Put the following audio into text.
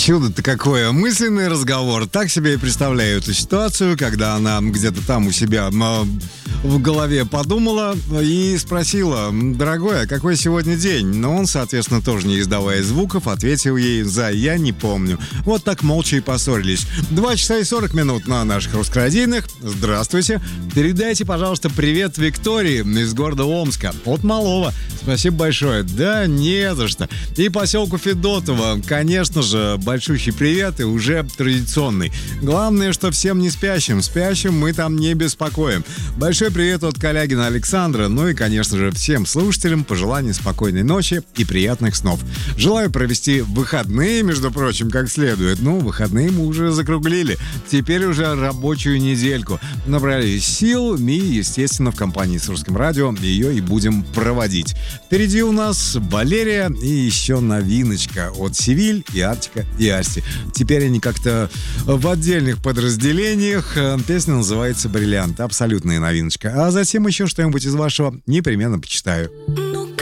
Чудо-то какое. Мысленный разговор. Так себе и представляю эту ситуацию, когда она где-то там у себя в голове подумала и спросила: дорогой, а какой сегодня день? Но он, соответственно, тоже не издавая звуков, ответил ей: «Я не помню». Вот так молча и поссорились. 2 часа и 40 минут на наших русскородийных. Здравствуйте. Передайте, пожалуйста, привет Виктории из города Омска. От малого. Спасибо большое. Да не за что. И поселку Федотово, конечно же, большущий привет и уже традиционный. Главное, что всем не спящим. Спящим мы там не беспокоим. Большой привет от Калягина Александра. Ну и, конечно же, всем слушателям пожеланий спокойной ночи и приятных снов. Желаю провести выходные, между прочим, как следует. Ну, выходные мы уже закруглили. Теперь уже рабочую недельку. Набрались сил и, естественно, в компании с Русским радио ее и будем проводить. Впереди у нас Валерия и еще новиночка от Севиль и Артика и Асти. Теперь они как-то в отдельных подразделениях. Песня называется «Бриллиант». Абсолютная новиночка. А затем еще что-нибудь из вашего непременно почитаю.